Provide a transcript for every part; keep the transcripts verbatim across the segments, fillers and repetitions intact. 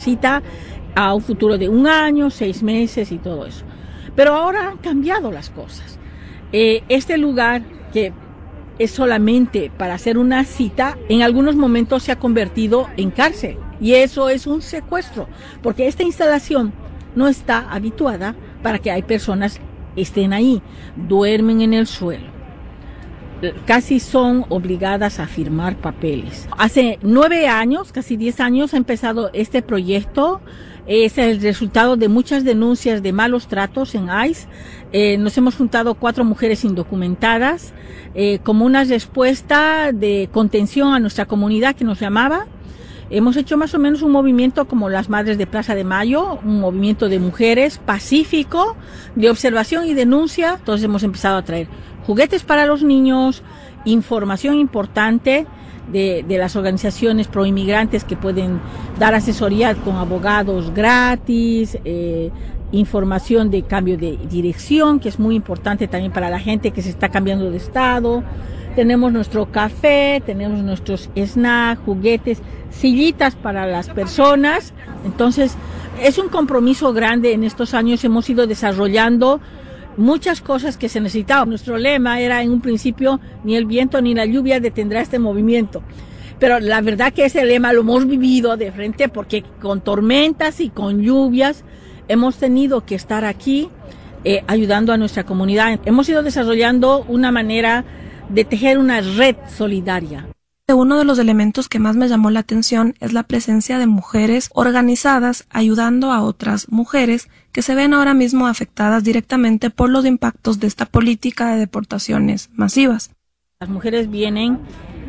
cita a un futuro de un año, seis meses y todo eso. Pero ahora han cambiado las cosas. Eh, este lugar que es solamente para hacer una cita, en algunos momentos se ha convertido en cárcel. Y eso es un secuestro, porque esta instalación no está habituada para que hay personas estén ahí, duermen en el suelo. Casi son obligadas a firmar papeles. Hace nueve años, casi diez años, ha empezado este proyecto. Es el resultado de muchas denuncias de malos tratos en I C E. Eh, nos hemos juntado cuatro mujeres indocumentadas eh, como una respuesta de contención a nuestra comunidad que nos llamaba. Hemos hecho más o menos un movimiento como las Madres de Plaza de Mayo, un movimiento de mujeres pacífico, de observación y denuncia. Entonces hemos empezado a traer juguetes para los niños, información importante de, de las organizaciones proinmigrantes que pueden dar asesoría con abogados gratis, eh, información de cambio de dirección, que es muy importante también para la gente que se está cambiando de estado. Tenemos nuestro café, tenemos nuestros snacks, juguetes, sillitas para las personas. Entonces, es un compromiso grande. En estos años hemos ido desarrollando muchas cosas que se necesitaban. Nuestro lema era en un principio, ni el viento ni la lluvia detendrá este movimiento. Pero la verdad que ese lema lo hemos vivido de frente, porque con tormentas y con lluvias hemos tenido que estar aquí eh, ayudando a nuestra comunidad. Hemos ido desarrollando una manera de tejer una red solidaria. Uno de los elementos que más me llamó la atención es la presencia de mujeres organizadas ayudando a otras mujeres que se ven ahora mismo afectadas directamente por los impactos de esta política de deportaciones masivas. Las mujeres vienen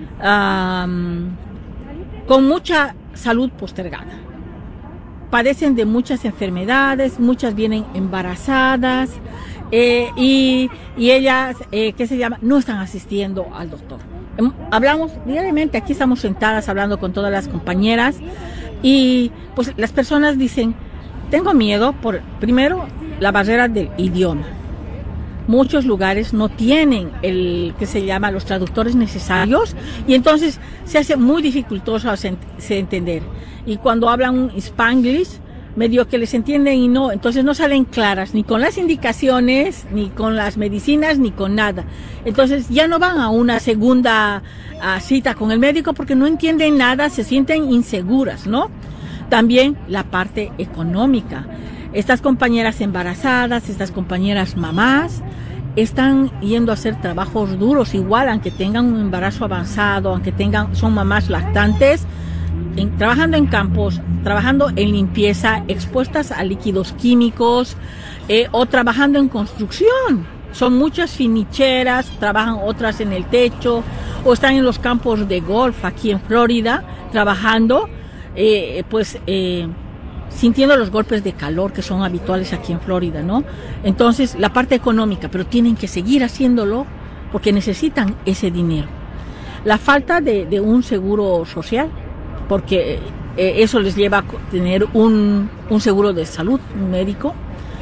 um, con mucha salud postergada. Padecen de muchas enfermedades, muchas vienen embarazadas eh, y, y ellas, eh, ¿qué se llama? No están asistiendo al doctor. Hablamos diariamente, aquí estamos sentadas hablando con todas las compañeras y pues las personas dicen, tengo miedo por, primero, la barrera del idioma. Muchos lugares no tienen el que se llama los traductores necesarios y entonces se hace muy dificultoso se entender. Y cuando hablan un Spanglish, medio que les entienden y no, entonces no salen claras ni con las indicaciones, ni con las medicinas, ni con nada. Entonces ya no van a una segunda uh, cita con el médico porque no entienden nada, se sienten inseguras, ¿no? También la parte económica. Estas compañeras embarazadas, estas compañeras mamás, están yendo a hacer trabajos duros igual, aunque tengan un embarazo avanzado, aunque tengan, son mamás lactantes, En, trabajando en campos, trabajando en limpieza, expuestas a líquidos químicos eh, o trabajando en construcción. Son muchas finicheras, trabajan otras en el techo o están en los campos de golf aquí en Florida trabajando, eh, pues eh, sintiendo los golpes de calor que son habituales aquí en Florida, ¿no? Entonces, la parte económica, pero tienen que seguir haciéndolo porque necesitan ese dinero. La falta de, de un seguro social, porque eh, eso les lleva a tener un, un seguro de salud, un médico.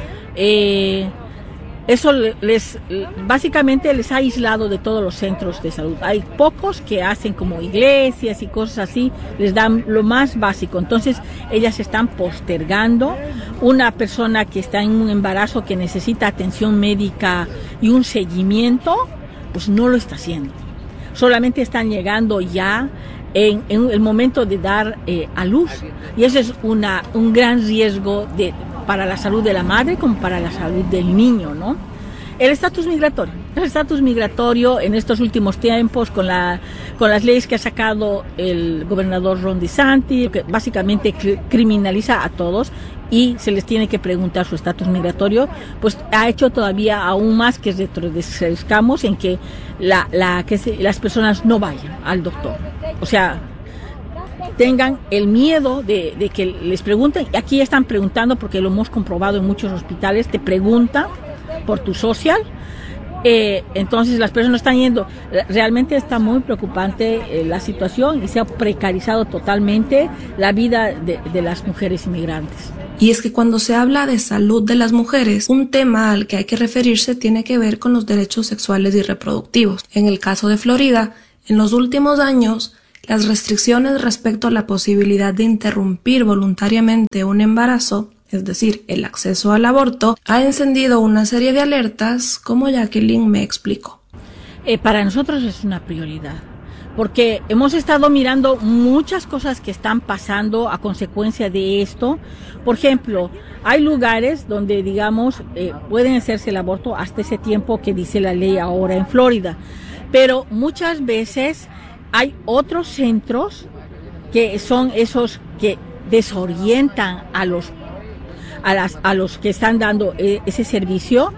Eh, eso les básicamente les ha aislado de todos los centros de salud. Hay pocos que hacen como iglesias y cosas así, les dan lo más básico. Entonces ellas están postergando. Una persona que está en un embarazo que necesita atención médica y un seguimiento, pues no lo está haciendo. Solamente están llegando ya En, en el momento de dar eh, a luz, y eso es una, un gran riesgo de, para la salud de la madre como para la salud del niño, ¿no? El estatus migratorio, el estatus migratorio en estos últimos tiempos con, la, con las leyes que ha sacado el gobernador Ron DeSantis, que básicamente criminaliza a todos y se les tiene que preguntar su estatus migratorio, pues ha hecho todavía aún más que retrocedamos en que, la, la, que se, las personas no vayan al doctor. O sea, tengan el miedo de, de que les pregunten. Aquí están preguntando porque lo hemos comprobado en muchos hospitales, te preguntan por tu social. Eh, entonces las personas están yendo. Realmente está muy preocupante eh, la situación y se ha precarizado totalmente la vida de, de las mujeres inmigrantes. Y es que cuando se habla de salud de las mujeres, un tema al que hay que referirse tiene que ver con los derechos sexuales y reproductivos. En el caso de Florida, en los últimos años, las restricciones respecto a la posibilidad de interrumpir voluntariamente un embarazo, es decir, el acceso al aborto, ha encendido una serie de alertas, como Jacqueline me explicó. Eh, para nosotros es una prioridad, porque hemos estado mirando muchas cosas que están pasando a consecuencia de esto. Por ejemplo, hay lugares donde, digamos, eh, pueden hacerse el aborto hasta ese tiempo que dice la ley ahora en Florida, pero muchas veces hay otros centros que son esos que desorientan a los a las a los que están dando eh, ese servicio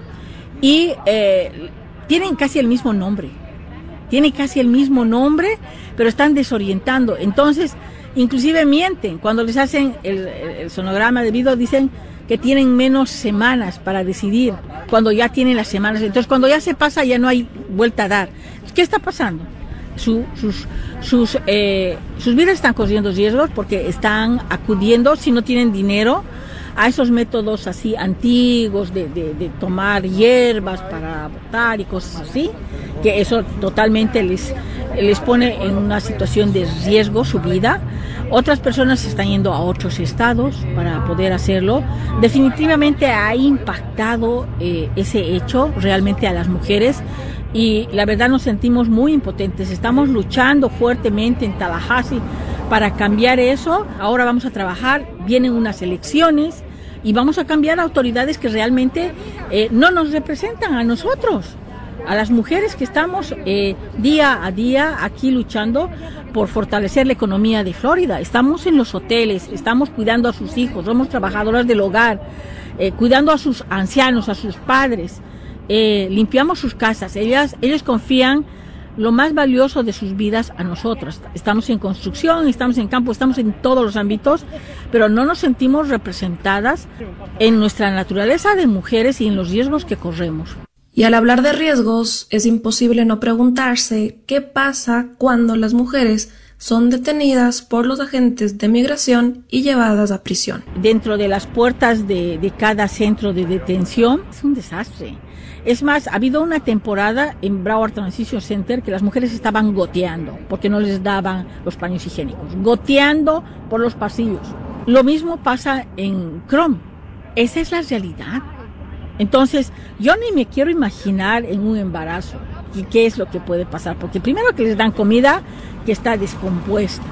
y eh, tienen casi el mismo nombre, tienen casi el mismo nombre, pero están desorientando. Entonces, inclusive mienten cuando les hacen el, el sonograma de video, dicen que tienen menos semanas para decidir, cuando ya tienen las semanas. Entonces, cuando ya se pasa, ya no hay vuelta a dar. ¿Qué está pasando? Su, sus, sus, eh, sus vidas están corriendo riesgos porque están acudiendo, si no tienen dinero, a esos métodos así antiguos de, de, de tomar hierbas para abortar y cosas así, que eso totalmente les, les pone en una situación de riesgo su vida. Otras personas se están yendo a otros estados para poder hacerlo. Definitivamente ha impactado eh, ese hecho realmente a las mujeres y la verdad nos sentimos muy impotentes. Estamos luchando fuertemente en Tallahassee para cambiar eso. Ahora vamos a trabajar, vienen unas elecciones y vamos a cambiar autoridades que realmente eh, no nos representan a nosotros, a las mujeres que estamos eh, día a día aquí luchando por fortalecer la economía de Florida. Estamos en los hoteles, estamos cuidando a sus hijos, somos trabajadoras del hogar, eh, cuidando a sus ancianos, a sus padres, eh, limpiamos sus casas. Ellas, ellos confían lo más valioso de sus vidas a nosotros. Estamos en construcción, estamos en campo, estamos en todos los ámbitos, pero no nos sentimos representadas en nuestra naturaleza de mujeres y en los riesgos que corremos. Y al hablar de riesgos, es imposible no preguntarse qué pasa cuando las mujeres son detenidas por los agentes de migración y llevadas a prisión. Dentro de las puertas de, de cada centro de detención es un desastre. Es más, ha habido una temporada en Broward Transition Center que las mujeres estaban goteando porque no les daban los paños higiénicos, goteando por los pasillos. Lo mismo pasa en Chrome. Esa es la realidad. Entonces, yo ni me quiero imaginar en un embarazo y qué es lo que puede pasar, porque primero que les dan comida que está descompuesta,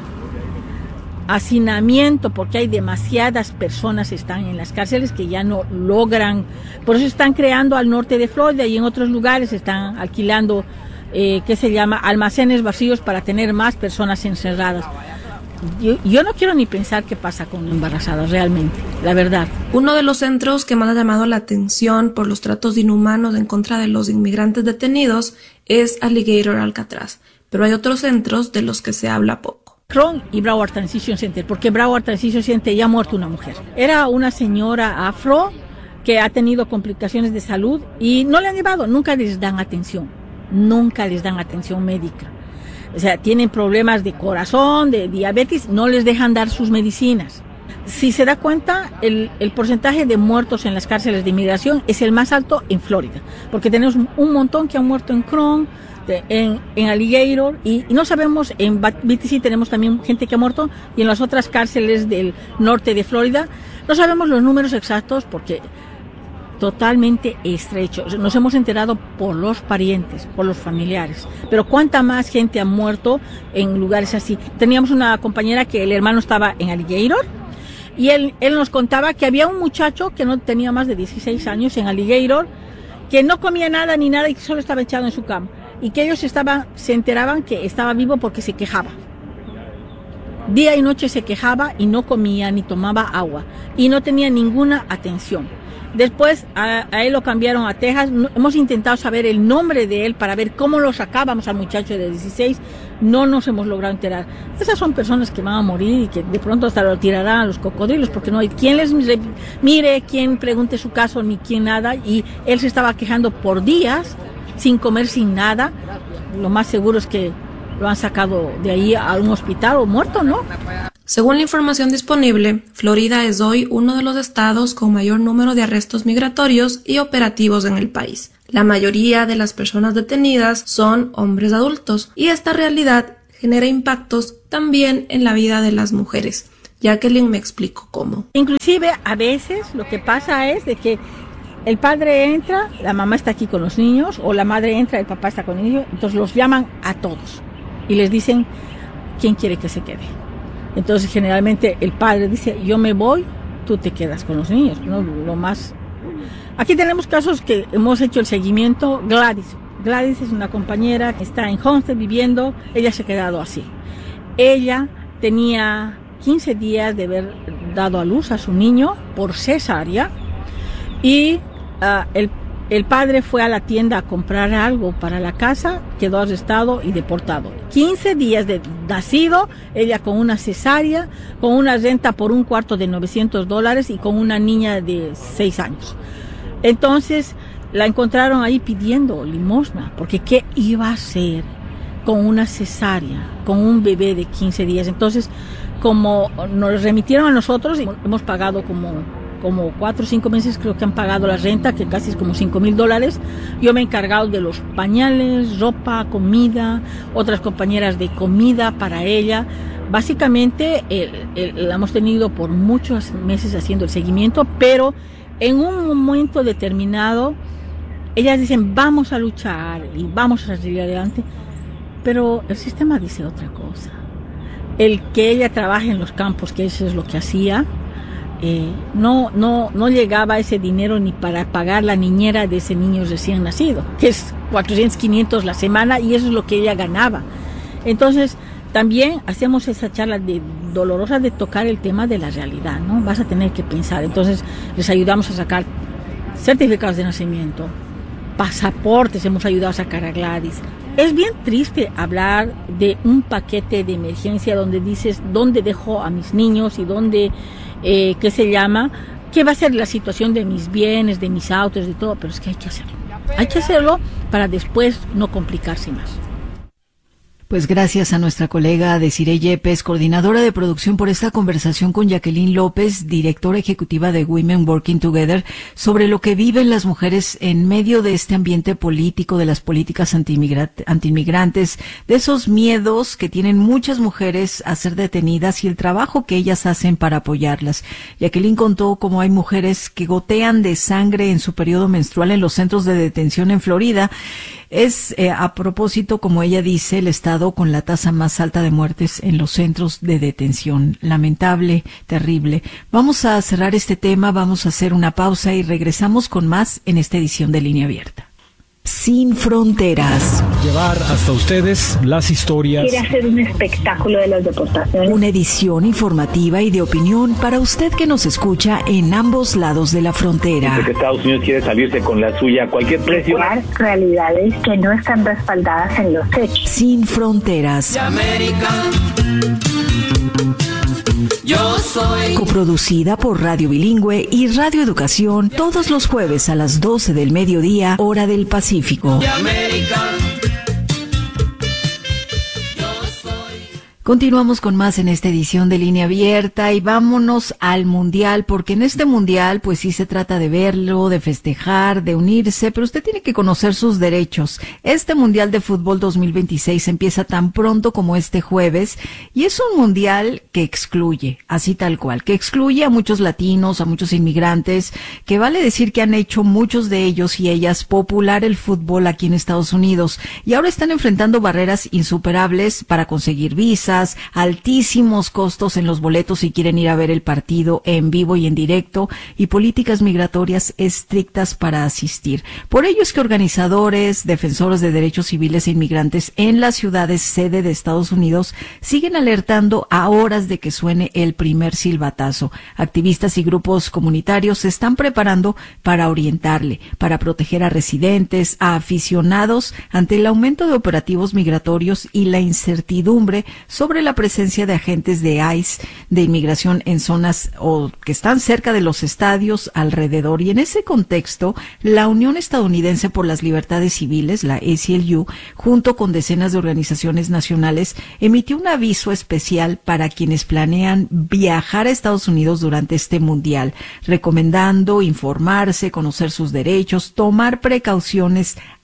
hacinamiento, porque hay demasiadas personas que están en las cárceles que ya no logran, por eso están creando al norte de Florida y en otros lugares están alquilando, eh, ¿qué se llama?, almacenes vacíos para tener más personas encerradas. Yo, yo no quiero ni pensar qué pasa con embarazadas realmente, la verdad. Uno de los centros que más ha llamado la atención por los tratos inhumanos en contra de los inmigrantes detenidos es Alligator Alcatraz, pero hay otros centros de los que se habla poco. Chrome y Broward Transition Center, porque Broward Transition Center ya ha muerto una mujer. Era una señora afro que ha tenido complicaciones de salud y no le han llevado, nunca les dan atención, nunca les dan atención médica. O sea, tienen problemas de corazón, de diabetes, no les dejan dar sus medicinas. Si se da cuenta, el, el porcentaje de muertos en las cárceles de inmigración es el más alto en Florida, porque tenemos un montón que han muerto en Chrome, En, en Alligator y, y no sabemos, en B T C tenemos también gente que ha muerto y en las otras cárceles del norte de Florida no sabemos los números exactos porque totalmente estrecho. Nos hemos enterado por los parientes, por los familiares, pero cuánta más gente ha muerto en lugares así. Teníamos una compañera que el hermano estaba en Alligator y él, él nos contaba que había un muchacho que no tenía más de dieciséis años en Alligator que no comía nada ni nada y que solo estaba echado en su cama. Y que ellos estaban, se enteraban que estaba vivo porque se quejaba. Día y noche se quejaba y no comía ni tomaba agua y no tenía ninguna atención. Después a, a él lo cambiaron a Texas. No, hemos intentado saber el nombre de él para ver cómo lo sacábamos al muchacho de dieciséis. No nos hemos logrado enterar. Esas son personas que van a morir y que de pronto hasta lo tirarán a los cocodrilos porque no hay quien les mire, quien pregunte su caso ni quien nada. Y él se estaba quejando por días sin comer, sin nada. Lo más seguro es que lo han sacado de ahí a un hospital o muerto, ¿no? Según la información disponible, Florida es hoy uno de los estados con mayor número de arrestos migratorios y operativos en el país. La mayoría de las personas detenidas son hombres adultos y esta realidad genera impactos también en la vida de las mujeres. Jacqueline me explicó cómo. Inclusive a veces lo que pasa es de que el padre entra, la mamá está aquí con los niños, o la madre entra, el papá está con ellos, entonces los llaman a todos y les dicen quién quiere que se quede. Entonces generalmente el padre dice, yo me voy, tú te quedas con los niños, ¿no? Lo más. Aquí tenemos casos que hemos hecho el seguimiento. Gladys, Gladys es una compañera que está en Homestead viviendo, ella se ha quedado así. Ella tenía quince días de haber dado a luz a su niño por cesárea y Uh, el, el padre fue a la tienda a comprar algo para la casa, quedó arrestado y deportado. quince días de nacido, ella con una cesárea, con una renta por un cuarto de novecientos dólares y con una niña de seis años. Entonces la encontraron ahí pidiendo limosna, porque ¿qué iba a hacer con una cesárea, con un bebé de quince días? Entonces, como nos remitieron a nosotros, hemos pagado como... como cuatro o cinco meses creo que han pagado la renta, que casi es como cinco mil dólares. Yo me he encargado de los pañales, ropa, comida, otras compañeras de comida para ella. Básicamente el, el, la hemos tenido por muchos meses haciendo el seguimiento, pero en un momento determinado ellas dicen vamos a luchar y vamos a salir adelante, pero el sistema dice otra cosa. El que ella trabaje en los campos, que eso es lo que hacía, Eh, no, no, no llegaba ese dinero ni para pagar la niñera de ese niño recién nacido, que es cuatrocientos, quinientos la semana, y eso es lo que ella ganaba. Entonces, también hacemos esa charla de, dolorosa de tocar el tema de la realidad, ¿no? Vas a tener que pensar. Entonces, les ayudamos a sacar certificados de nacimiento, pasaportes, hemos ayudado a sacar a Gladys. Es bien triste hablar de un paquete de emergencia donde dices, ¿dónde dejo a mis niños y dónde... Eh, ¿qué se llama? ¿Qué va a ser la situación de mis bienes, de mis autos, de todo? Pero es que hay que hacerlo. Hay que hacerlo para después no complicarse más. Pues gracias a nuestra colega Desiree Yepes, coordinadora de producción, por esta conversación con Jacqueline López, directora ejecutiva de Women Working Together, sobre lo que viven las mujeres en medio de este ambiente político, de las políticas antiinmigrantes, de esos miedos que tienen muchas mujeres a ser detenidas y el trabajo que ellas hacen para apoyarlas. Jacqueline contó cómo hay mujeres que gotean de sangre en su periodo menstrual en los centros de detención en Florida. Es, eh, a propósito, como ella dice, el estado con la tasa más alta de muertes en los centros de detención. Lamentable, terrible. Vamos a cerrar este tema, vamos a hacer una pausa y regresamos con más en esta edición de Línea Abierta. Sin fronteras. Llevar hasta ustedes las historias. Quiere hacer un espectáculo de las deportaciones. Una edición informativa y de opinión para usted que nos escucha en ambos lados de la frontera. Porque Estados Unidos quiere salirse con la suya a cualquier precio. Realidades que no están respaldadas en los hechos. Sin fronteras. De América, yo soy. Coproducida por Radio Bilingüe y Radio Educación, todos los jueves a las doce del mediodía, hora del Pacífico. De América. Continuamos con más en esta edición de Línea Abierta y vámonos al Mundial, porque en este Mundial pues sí se trata de verlo, de festejar, de unirse, pero usted tiene que conocer sus derechos. Este Mundial de Fútbol dos mil veintiséis empieza tan pronto como este jueves y es un Mundial que excluye, así tal cual, que excluye a muchos latinos, a muchos inmigrantes, que vale decir que han hecho muchos de ellos y ellas popular el fútbol aquí en Estados Unidos y ahora están enfrentando barreras insuperables para conseguir visas, altísimos costos en los boletos si quieren ir a ver el partido en vivo y en directo y políticas migratorias estrictas para asistir. Por ello es que organizadores, defensores de derechos civiles e inmigrantes en las ciudades sede de Estados Unidos siguen alertando a horas de que suene el primer silbatazo. Activistas y grupos comunitarios se están preparando para orientarle, para proteger a residentes, a aficionados ante el aumento de operativos migratorios y la incertidumbre sobre sobre la presencia de agentes de ICE de inmigración en zonas o que están cerca de los estadios alrededor. Y en ese contexto, la Unión Estadounidense por las Libertades Civiles, la A C L U, junto con decenas de organizaciones nacionales, emitió un aviso especial para quienes planean viajar a Estados Unidos durante este mundial, recomendando informarse, conocer sus derechos, tomar precauciones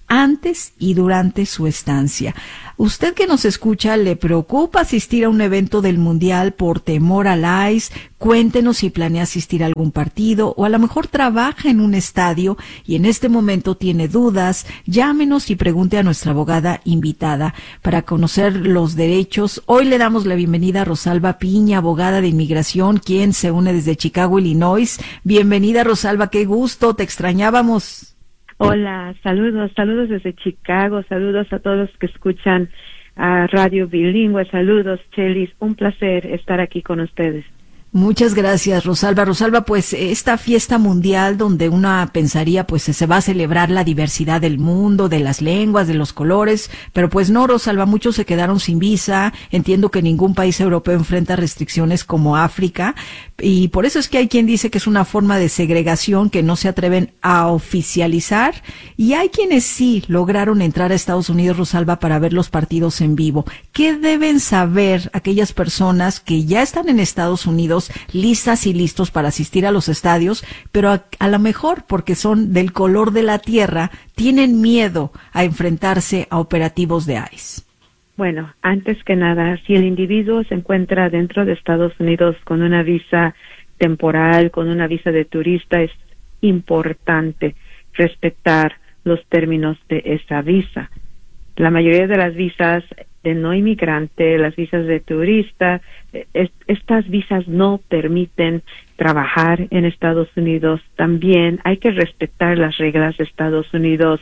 antes y durante su estancia. Usted que nos escucha, ¿le preocupa asistir a un evento del Mundial por temor al I C E? Cuéntenos si planea asistir a algún partido o a lo mejor trabaja en un estadio y en este momento tiene dudas. Llámenos y pregunte a nuestra abogada invitada para conocer los derechos. Hoy le damos la bienvenida a Rosalba Piña, abogada de inmigración, quien se une desde Chicago, Illinois. Bienvenida, Rosalba, qué gusto, te extrañábamos. Hola, saludos, saludos desde Chicago, saludos a todos que escuchan a Radio Bilingüe, saludos, Chelis, un placer estar aquí con ustedes. Muchas gracias, Rosalba. Rosalba, pues esta fiesta mundial donde una pensaría pues se va a celebrar la diversidad del mundo, de las lenguas, de los colores, pero pues no, Rosalba, muchos se quedaron sin visa. Entiendo que ningún país europeo enfrenta restricciones como África y por eso es que hay quien dice que es una forma de segregación que no se atreven a oficializar y hay quienes sí lograron entrar a Estados Unidos, Rosalba, para ver los partidos en vivo. ¿Qué deben saber aquellas personas que ya están en Estados Unidos listas y listos para asistir a los estadios, pero a, a lo mejor porque son del color de la tierra, tienen miedo a enfrentarse a operativos de I C E? Bueno, antes que nada, si el individuo se encuentra dentro de Estados Unidos con una visa temporal, con una visa de turista, es importante respetar los términos de esa visa. La mayoría de las visas de no inmigrante, las visas de turista, es, estas visas no permiten trabajar en Estados Unidos. También hay que respetar las reglas de Estados Unidos.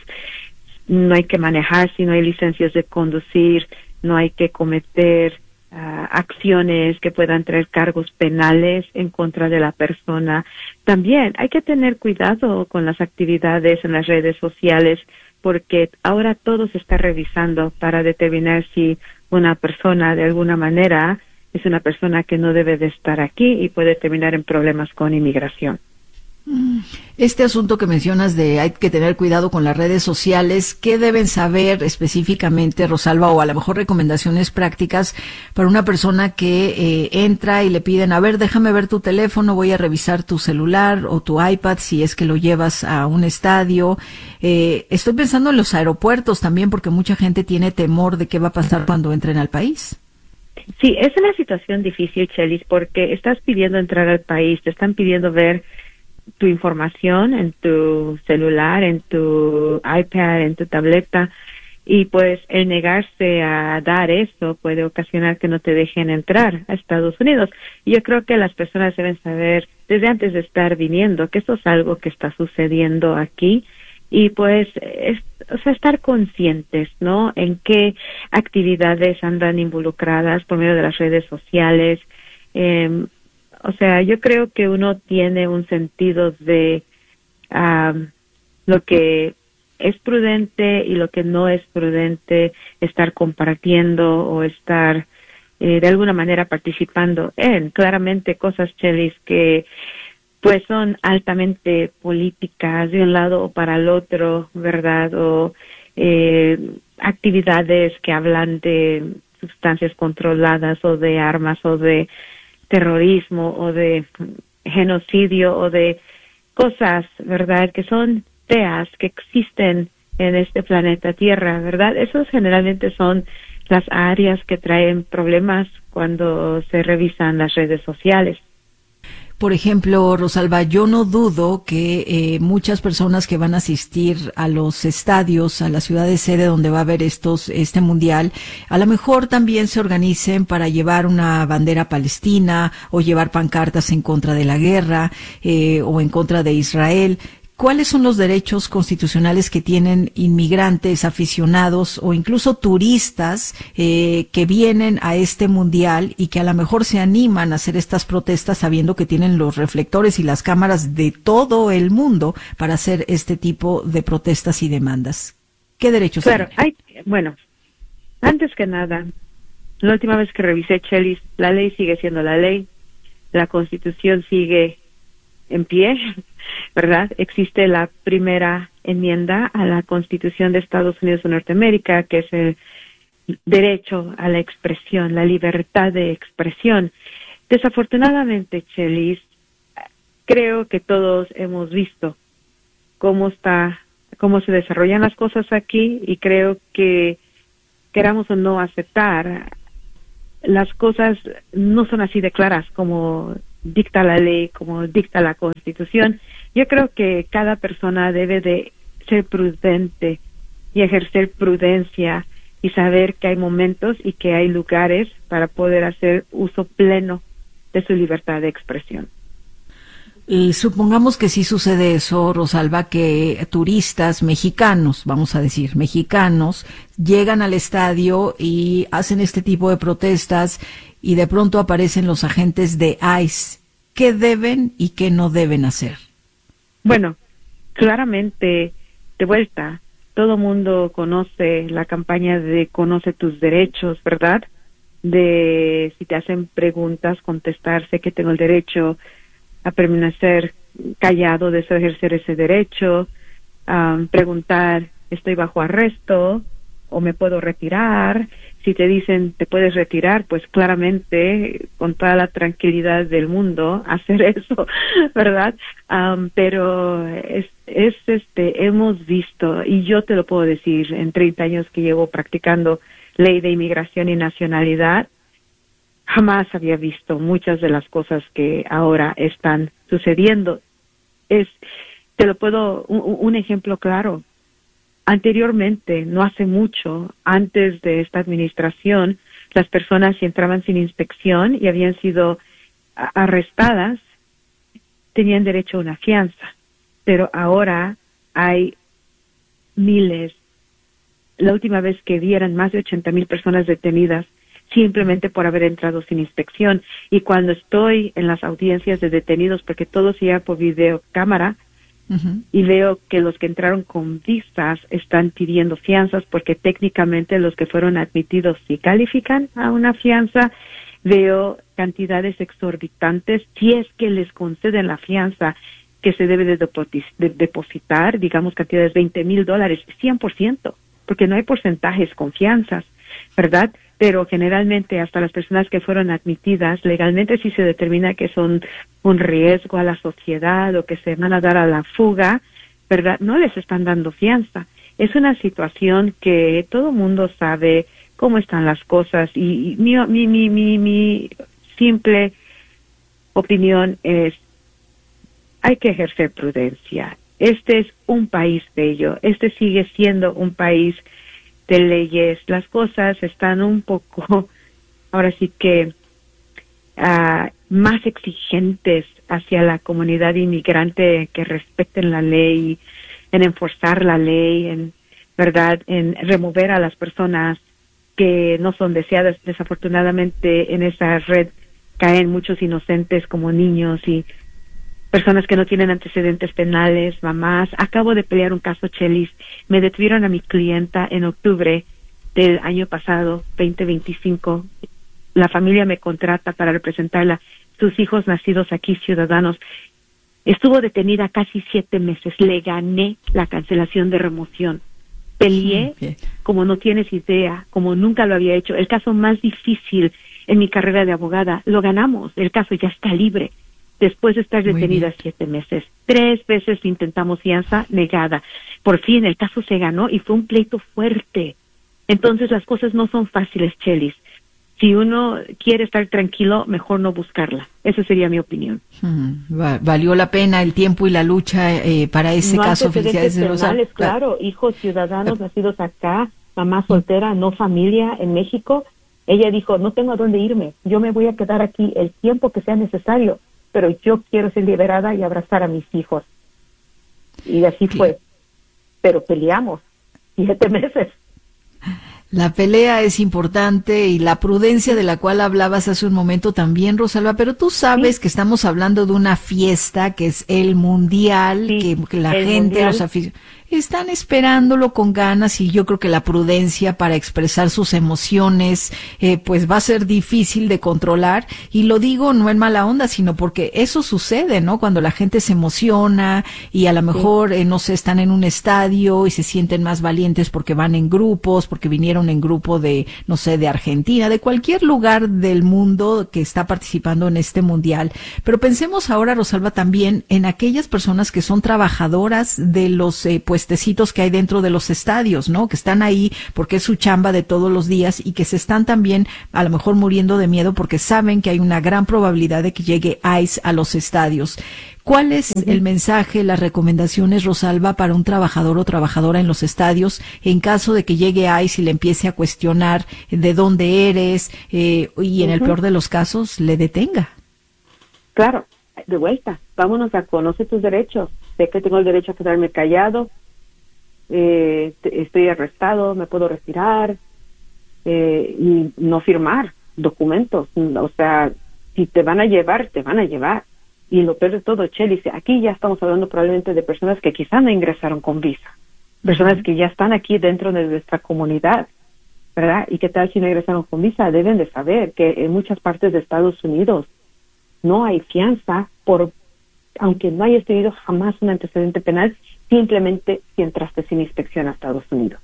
No hay que manejar si no hay licencias de conducir, no hay que cometer uh, acciones que puedan traer cargos penales en contra de la persona. También hay que tener cuidado con las actividades en las redes sociales, porque ahora todo se está revisando para determinar si una persona de alguna manera es una persona que no debe de estar aquí y puede terminar en problemas con inmigración. Este asunto que mencionas de hay que tener cuidado con las redes sociales, ¿qué deben saber específicamente, Rosalba, o a lo mejor recomendaciones prácticas para una persona que eh, entra y le piden, a ver, déjame ver tu teléfono, voy a revisar tu celular o tu iPad si es que lo llevas a un estadio? Eh, estoy pensando en los aeropuertos también porque mucha gente tiene temor de qué va a pasar cuando entren al país. Sí, es una situación difícil, Chelis, porque estás pidiendo entrar al país, te están pidiendo ver tu información en tu celular, en tu iPad, en tu tableta, y pues el negarse a dar eso puede ocasionar que no te dejen entrar a Estados Unidos. Y yo creo que las personas deben saber desde antes de estar viniendo que esto es algo que está sucediendo aquí y pues es, o sea, estar conscientes, ¿no? En qué actividades andan involucradas por medio de las redes sociales. eh, O sea, yo creo que uno tiene un sentido de um, lo que es prudente y lo que no es prudente estar compartiendo o estar eh, de alguna manera participando en claramente cosas, Chelis, que pues son altamente políticas de un lado o para el otro, ¿verdad? O eh, actividades que hablan de sustancias controladas o de armas o de terrorismo o de genocidio o de cosas, ¿verdad?, que son feas, que existen en este planeta Tierra, ¿verdad? Esos generalmente son las áreas que traen problemas cuando se revisan las redes sociales. Por ejemplo, Rosalba, yo no dudo que eh, muchas personas que van a asistir a los estadios, a la ciudad de sede donde va a haber estos este mundial, a lo mejor también se organicen para llevar una bandera palestina o llevar pancartas en contra de la guerra eh, o en contra de Israel. ¿Cuáles son los derechos constitucionales que tienen inmigrantes, aficionados o incluso turistas eh, que vienen a este mundial y que a lo mejor se animan a hacer estas protestas sabiendo que tienen los reflectores y las cámaras de todo el mundo para hacer este tipo de protestas y demandas? ¿Qué derechos Claro, tienen? hay, bueno, antes que nada, la última vez que revisé, Chelis, la ley sigue siendo la ley, la Constitución sigue en pie, ¿verdad? Existe la primera enmienda a la Constitución de Estados Unidos de Norteamérica, que es el derecho a la expresión, la libertad de expresión. Desafortunadamente, Chelis, creo que todos hemos visto cómo está cómo se desarrollan las cosas aquí, y creo que, queramos o no aceptar, las cosas no son así de claras como dicta la ley, como dicta la Constitución. Yo creo que cada persona debe de ser prudente y ejercer prudencia y saber que hay momentos y que hay lugares para poder hacer uso pleno de su libertad de expresión. Y supongamos que sí sucede eso, Rosalba, que turistas mexicanos, vamos a decir, mexicanos, llegan al estadio y hacen este tipo de protestas y de pronto aparecen los agentes de ICE. ¿Qué deben y qué no deben hacer? Bueno, claramente, de vuelta, todo mundo conoce la campaña de Conoce tus derechos, ¿verdad? De si te hacen preguntas, contestar, sé que tengo el derecho a permanecer callado, deseo ejercer ese derecho, um, preguntar, estoy bajo arresto o me puedo retirar. Si te dicen te puedes retirar, pues claramente con toda la tranquilidad del mundo hacer eso, ¿verdad? Um, pero es, es este hemos visto, y yo te lo puedo decir, en treinta años que llevo practicando ley de inmigración y nacionalidad, jamás había visto muchas de las cosas que ahora están sucediendo. Es, te lo puedo, un, un ejemplo claro. Anteriormente, no hace mucho, antes de esta administración, las personas si entraban sin inspección y habían sido arrestadas, tenían derecho a una fianza. Pero ahora hay miles. La última vez que vi eran más de ochenta mil personas detenidas simplemente por haber entrado sin inspección. Y cuando estoy en las audiencias de detenidos, porque todo se lleva por videocámara, uh-huh. y veo que los que entraron con visas están pidiendo fianzas, porque técnicamente los que fueron admitidos sí califican a una fianza, veo cantidades exorbitantes, si es que les conceden la fianza que se debe de, deposit- de depositar, digamos cantidades veinte mil dólares, cien por ciento, porque no hay porcentajes con fianzas, ¿verdad? Pero generalmente hasta las personas que fueron admitidas, legalmente si se determina que son un riesgo a la sociedad o que se van a dar a la fuga, ¿verdad? No les están dando fianza. Es una situación que todo mundo sabe cómo están las cosas, y, y mi, mi, mi, mi, mi simple opinión es, hay que ejercer prudencia. Este es un país bello, este sigue siendo un país de leyes. Las cosas están un poco, ahora sí que, uh, más exigentes hacia la comunidad inmigrante, que respeten la ley, en enforzar la ley, en verdad, en remover a las personas que no son deseadas. Desafortunadamente en esa red caen muchos inocentes como niños y personas que no tienen antecedentes penales, mamás. Acabo de pelear un caso, Chelis. Me detuvieron a mi clienta en octubre del año pasado, veinte veinticinco. La familia me contrata para representarla. Sus hijos nacidos aquí, ciudadanos. Estuvo detenida casi siete meses. Le gané la cancelación de remoción. Peleé okay. como no tienes idea, como nunca lo había hecho. El caso más difícil en mi carrera de abogada. Lo ganamos. El caso ya está libre. Después de estar detenida siete meses. Tres veces intentamos fianza, negada. Por fin el caso se ganó y fue un pleito fuerte. Entonces las cosas no son fáciles, Chelis. Si uno quiere estar tranquilo, mejor no buscarla. Esa sería mi opinión. Hmm, va, valió la pena el tiempo y la lucha eh, para ese no caso. Felicidades, penales, claro, hijos ciudadanos nacidos acá, mamá soltera, no familia en México. Ella dijo, no tengo a dónde irme. Yo me voy a quedar aquí el tiempo que sea necesario, pero yo quiero ser liberada y abrazar a mis hijos. Y así sí. fue. Pero peleamos siete meses. La pelea es importante y la prudencia de la cual hablabas hace un momento también, Rosalba, pero tú sabes sí. que estamos hablando de una fiesta que es el Mundial, sí, que, que la gente, mundial. los aficionados, están esperándolo con ganas, y yo creo que la prudencia para expresar sus emociones eh, pues va a ser difícil de controlar, y lo digo no en mala onda, sino porque eso sucede, ¿no? Cuando la gente se emociona y a lo mejor, sí. eh, no sé, están en un estadio y se sienten más valientes porque van en grupos, porque vinieron en grupo de, no sé, de Argentina, de cualquier lugar del mundo que está participando en este Mundial. Pero pensemos ahora, Rosalba, también en aquellas personas que son trabajadoras de los eh, pues puestecitos que hay dentro de los estadios, ¿no? Que están ahí porque es su chamba de todos los días y que se están también a lo mejor muriendo de miedo porque saben que hay una gran probabilidad de que llegue ICE a los estadios. ¿Cuál es uh-huh. el mensaje, las recomendaciones, Rosalba, para un trabajador o trabajadora en los estadios en caso de que llegue ICE y le empiece a cuestionar de dónde eres eh, y en uh-huh. el peor de los casos le detenga? Claro, de vuelta, vámonos a conocer tus derechos. Sé que tengo el derecho a quedarme callado, eh, estoy arrestado, me puedo retirar eh, y no firmar documentos. O sea, si te van a llevar, te van a llevar. Y lo peor de todo, Chely, aquí ya estamos hablando probablemente de personas que quizá no ingresaron con visa, personas que ya están aquí dentro de nuestra comunidad, ¿verdad? ¿Y qué tal si no ingresaron con visa? Deben de saber que en muchas partes de Estados Unidos no hay fianza por, aunque no hayas tenido jamás un antecedente penal, simplemente si entraste sin inspección a Estados Unidos.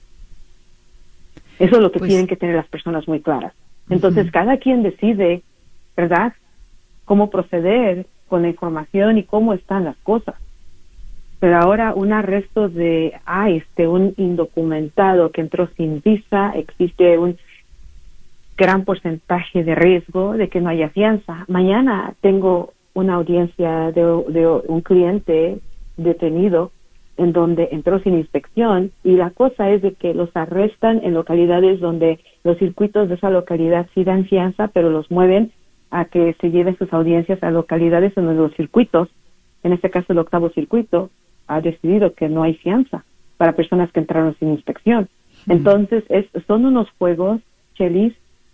Eso es lo que pues, tienen que tener las personas muy claras. Entonces, uh-huh. cada quien decide, ¿verdad?, cómo proceder con la información y cómo están las cosas. Pero ahora un arresto de ICE, de un indocumentado que entró sin visa, existe un gran porcentaje de riesgo de que no haya fianza. Mañana tengo una audiencia de, de un cliente detenido en donde entró sin inspección y la cosa es de que los arrestan en localidades donde los circuitos de esa localidad sí dan fianza, pero los mueven a que se lleven sus audiencias a localidades en donde los circuitos, en este caso el octavo circuito, ha decidido que no hay fianza para personas que entraron sin inspección. Mm. Entonces, es, son unos juegos, Chely,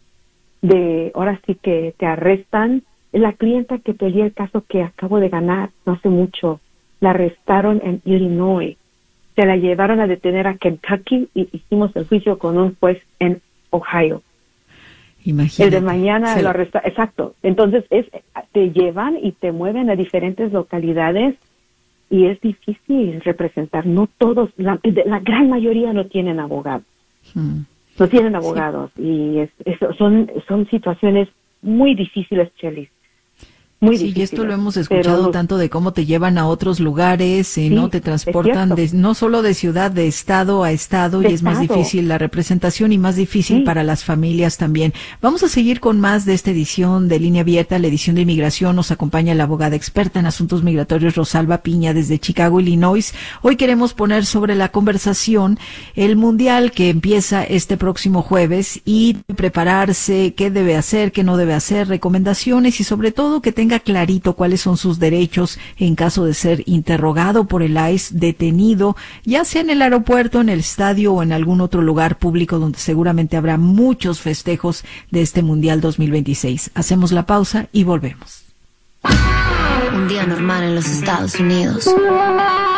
de ahora sí que te arrestan. La clienta que peleé el caso que acabo de ganar no hace mucho, la arrestaron en Illinois, se la llevaron a detener a Kentucky y hicimos el juicio con un juez en Ohio. Imagínate. El de mañana se... lo arresta, exacto. Entonces es te llevan y te mueven a diferentes localidades y es difícil representar. No todos, la, la gran mayoría no tienen abogados, hmm. no tienen abogados sí. y es, es, son son situaciones muy difíciles, Chely. Muy sí, difícil. Y esto lo hemos escuchado pero, tanto de cómo te llevan a otros lugares, eh, sí, no te transportan de, no solo de ciudad, de estado a estado, de y es estado. Más difícil la representación y más difícil sí. para las familias también. Vamos a seguir con más de esta edición de Línea Abierta, la edición de inmigración. Nos acompaña la abogada experta en asuntos migratorios Rosalba Piña desde Chicago, Illinois. Hoy queremos poner sobre la conversación el mundial que empieza este próximo jueves y prepararse, qué debe hacer, qué no debe hacer, recomendaciones y sobre todo que tenga clarito cuáles son sus derechos en caso de ser interrogado por el ICE, detenido, ya sea en el aeropuerto, en el estadio o en algún otro lugar público donde seguramente habrá muchos festejos de este Mundial dos mil veintiséis. Hacemos la pausa y volvemos. Un día normal en los Estados Unidos.